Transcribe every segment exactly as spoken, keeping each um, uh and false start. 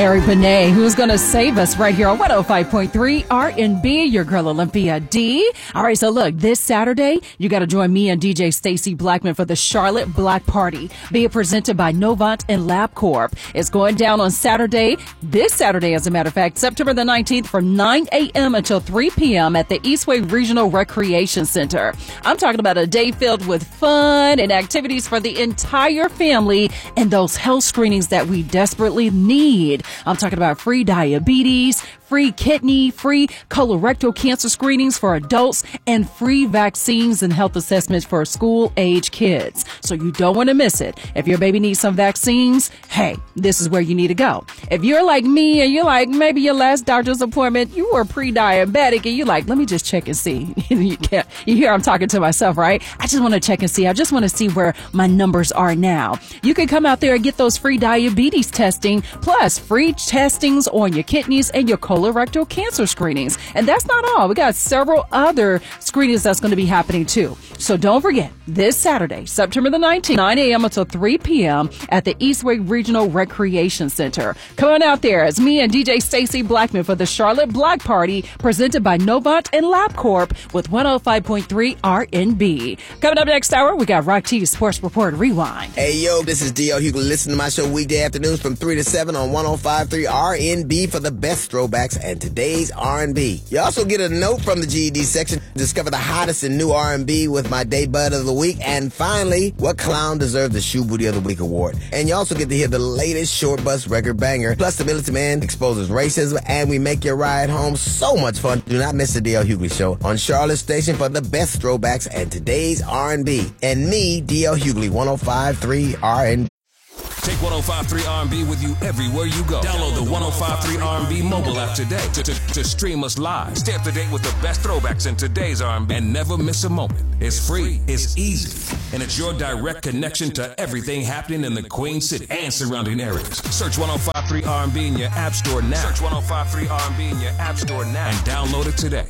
Eric Benet, who's going to save us right here on one oh five point three R and B, your girl Olympia D. All right, so look, this Saturday, you got to join me and D J Stacy Blackman for the Charlotte Black Party, being presented by Novant and LabCorp. It's going down on Saturday, this Saturday, as a matter of fact, September the nineteenth, from nine a.m. until three p.m. at the Eastway Regional Recreation Center. I'm talking about a day filled with fun and activities for the entire family and those health screenings that we desperately need. I'm talking about free diabetes, free kidney, free colorectal cancer screenings for adults, and free vaccines and health assessments for school-age kids. So you don't want to miss it. If your baby needs some vaccines, hey, this is where you need to go. If you're like me and you're like, maybe your last doctor's appointment, you were pre-diabetic and you're like, let me just check and see. you, can't, you hear I'm talking to myself, right? I just want to check and see. I just want to see where my numbers are now. You can come out there and get those free diabetes testing, plus free testings on your kidneys and your colorectal cancer screenings. And that's not all. We got several other screenings that's going to be happening too. So don't forget, this Saturday, September the nineteenth, nine a.m. until three p.m. at the Eastway Regional Recreation Center. Come on out there. It's me and D J Stacy Blackman for the Charlotte Black Party, presented by Novant and LabCorp with one oh five point three R and B. Coming up next hour, we got Rock T's Sports Report Rewind. Hey, yo, this is D L Hughley. Listen to my show weekday afternoons from three to seven on one oh five point three R and B for the best throwbacks and today's R and B. You also get a note from the G E D section. Discover the hottest in new R and B with my Day Bud of the Week. And finally, what clown deserved the Shoe Booty of the Week award. And you also get to hear the latest Short Bus record banger. Plus, the Militant Man exposes racism, and we make your ride home so much fun. Do not miss the D L Hughley Show on Charlotte Station for the best throwbacks and today's R and B. And me, D L Hughley, one oh five point three R and B. Take one oh five point three R and B with you everywhere you go. Download the one oh five point three R and B mobile app today to, to, to stream us live. Stay up to date with the best throwbacks in today's R and B and never miss a moment. It's free, it's easy, and it's your direct connection to everything happening in the Queen City and surrounding areas. Search one oh five point three R and B in your app store now. Search one oh five point three R and B in your app store now and download it today.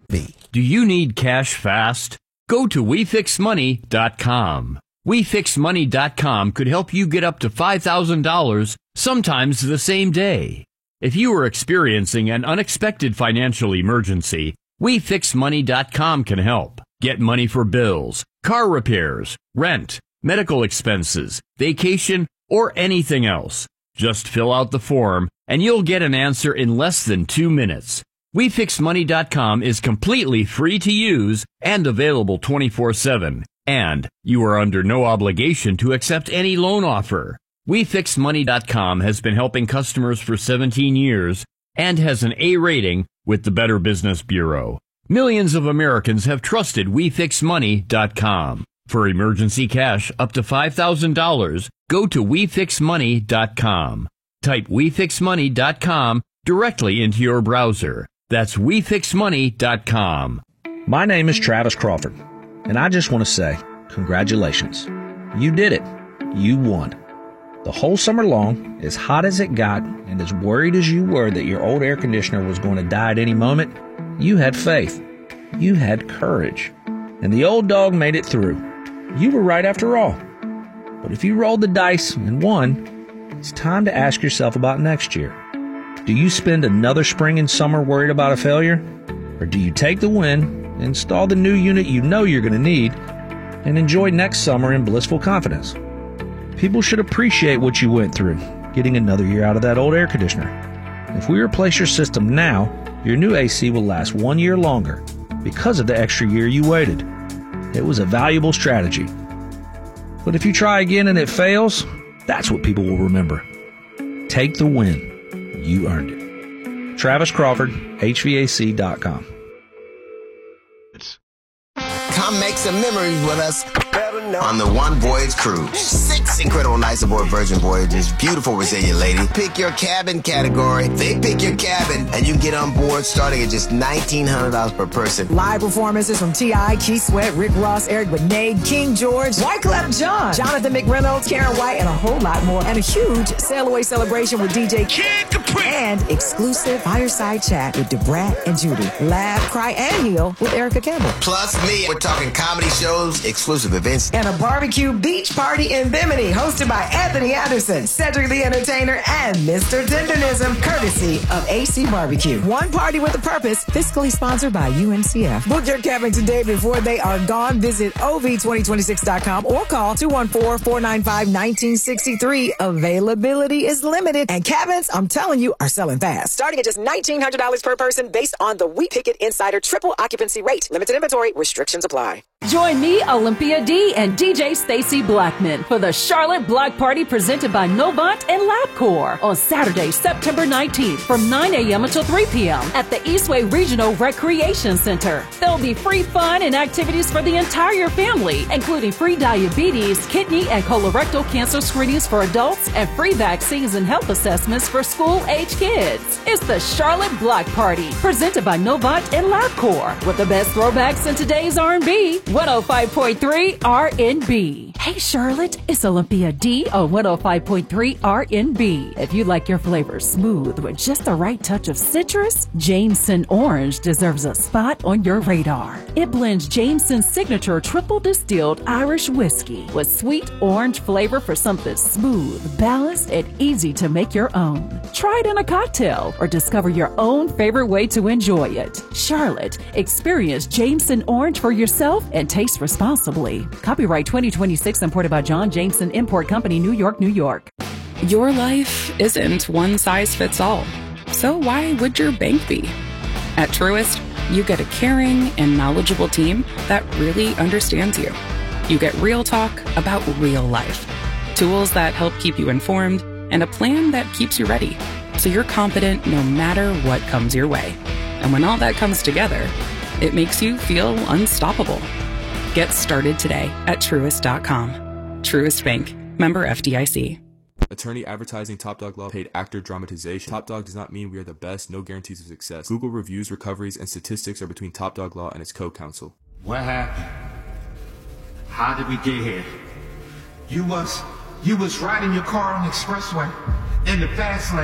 Do you need cash fast? Go to we fix money dot com. we fix money dot com could help you get up to five thousand dollars, sometimes the same day. If you are experiencing an unexpected financial emergency, we fix money dot com can help. Get money for bills, car repairs, rent, medical expenses, vacation, or anything else. Just fill out the form and you'll get an answer in less than two minutes. we fix money dot com is completely free to use and available twenty-four seven. And you are under no obligation to accept any loan offer. we fix money dot com has been helping customers for seventeen years and has an A rating with the Better Business Bureau. Millions of Americans have trusted we fix money dot com. For emergency cash up to five thousand dollars, go to we fix money dot com. Type we fix money dot com directly into your browser. That's we fix money dot com. My name is Travis Crawford, and I just want to say, congratulations. You did it. You won. The whole summer long, as hot as it got, and as worried as you were that your old air conditioner was going to die at any moment, you had faith. You had courage. And the old dog made it through. You were right after all. But if you rolled the dice and won, it's time to ask yourself about next year. Do you spend another spring and summer worried about a failure? Or do you take the win, install the new unit you know you're going to need, and enjoy next summer in blissful confidence? People should appreciate what you went through, getting another year out of that old air conditioner. If we replace your system now, your new A C will last one year longer because of the extra year you waited. It was a valuable strategy. But if you try again and it fails, that's what people will remember. Take the win. You earned it. Travis Crawford, H V A C dot com. Come make some memories with us on the One Voyage Cruise. Six incredible nights aboard Virgin Voyages. Beautiful Brazilian lady. Pick your cabin category. They pick your cabin, and you can get on board starting at just nineteen hundred dollars per person. Live performances from T I, Keith Sweat, Rick Ross, Eric Benet, King George, Wyclef Jean, Jonathan McReynolds, Karen White, and a whole lot more. And a huge sail away celebration with D J Kid Capri. And exclusive fireside chat with DeBrat and Judy. Laugh, cry, and heal with Erica Campbell. Plus me. We're talking comedy shows, exclusive events, and and a barbecue beach party in Bimini, hosted by Anthony Anderson, Cedric the Entertainer, and Mister Tendernism, courtesy of A C Barbecue. One party with a purpose, fiscally sponsored by U N C F. Book your cabin today before they are gone. Visit O V twenty twenty-six dot com or call two one four, four nine five, one nine six three. Availability is limited, and cabins, I'm telling you, are selling fast. Starting at just nineteen hundred dollars per person based on the We Pick It Insider triple occupancy rate. Limited inventory, restrictions apply. Join me, Olympia D, and D J Stacy Blackman for the Charlotte Block Party presented by Novant and LabCorp on Saturday, September nineteenth from nine a.m. until three p.m. at the Eastway Regional Recreation Center. There'll be free fun and activities for the entire family, including free diabetes, kidney, and colorectal cancer screenings for adults and free vaccines and health assessments for school-age kids. It's the Charlotte Block Party presented by Novant and LabCorp with the best throwbacks in today's R and B. one oh five point three R N B. Hey Charlotte, it's Olympia D on one oh five point three R N B. If you like your flavors smooth with just the right touch of citrus, Jameson Orange deserves a spot on your radar. It blends Jameson's signature triple distilled Irish whiskey with sweet orange flavor for something smooth, balanced, and easy to make your own. Try it in a cocktail or discover your own favorite way to enjoy it. Charlotte, experience Jameson Orange for yourself and taste responsibly. Copyright twenty twenty-six, imported by John Jameson Import Company, New York, New York. Your life isn't one size fits all. So why would your bank be? At Truist, you get a caring and knowledgeable team that really understands you. You get real talk about real life, tools that help keep you informed, and a plan that keeps you ready, so you're confident no matter what comes your way. And when all that comes together, it makes you feel unstoppable. Get started today at Truist dot com. Truist Bank. Member F D I C. Attorney advertising Top Dog Law paid actor dramatization. Top Dog does not mean we are the best, no guarantees of success. Google reviews, recoveries, and statistics are between Top Dog Law and its co-counsel. What happened? How did we get here? You was, you was riding your car on the expressway in the fast lane.